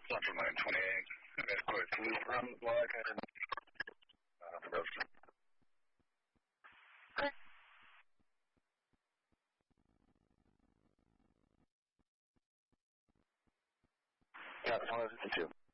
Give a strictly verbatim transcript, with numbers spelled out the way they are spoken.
Central nine twenty-eight. Okay, quick. Can you run the block and uh, Preston? Yeah, it's one oh two.